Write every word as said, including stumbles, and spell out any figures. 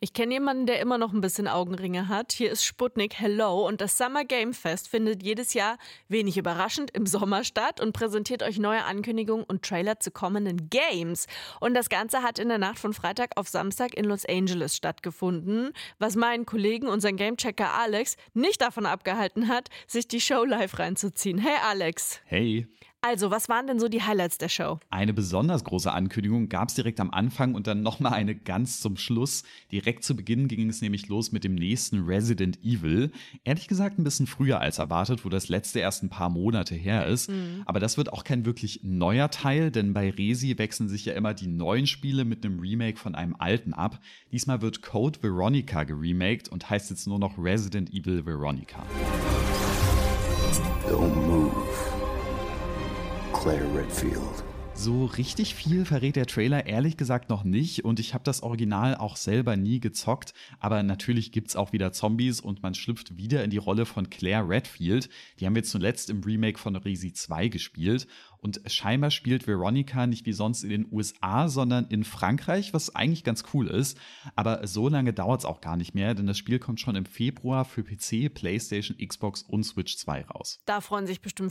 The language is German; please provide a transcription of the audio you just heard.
Ich kenne jemanden, der immer noch ein bisschen Augenringe hat. Hier ist Sputnik Hello und das Summer Game Fest findet jedes Jahr, wenig überraschend, im Sommer statt und präsentiert euch neue Ankündigungen und Trailer zu kommenden Games. Und das Ganze hat in der Nacht von Freitag auf Samstag in Los Angeles stattgefunden, was meinen Kollegen, unseren Gamechecker Alex, nicht davon abgehalten hat, sich die Show live reinzuziehen. Hey Alex. Hey. Also, was waren denn so die Highlights der Show? Eine besonders große Ankündigung gab es direkt am Anfang und dann nochmal eine ganz zum Schluss. Direkt zu Beginn ging es nämlich los mit dem nächsten Resident Evil. Ehrlich gesagt ein bisschen früher als erwartet, wo das letzte erst ein paar Monate her ist. Mhm. Aber das wird auch kein wirklich neuer Teil, denn bei Resi wechseln sich ja immer die neuen Spiele mit einem Remake von einem alten ab. Diesmal wird Code Veronica geremaked und heißt jetzt nur noch Resident Evil Veronica. Don't move. Claire Redfield. So richtig viel verrät der Trailer ehrlich gesagt noch nicht und ich habe das Original auch selber nie gezockt, aber natürlich gibt's auch wieder Zombies und man schlüpft wieder in die Rolle von Claire Redfield. Die haben wir zuletzt im Remake von Resi zwei gespielt und scheinbar spielt Veronica nicht wie sonst in den U S A, sondern in Frankreich, was eigentlich ganz cool ist, aber so lange dauert's auch gar nicht mehr, denn das Spiel kommt schon im Februar für P C, PlayStation, Xbox und Switch zwei raus. Da freuen sich bestimmt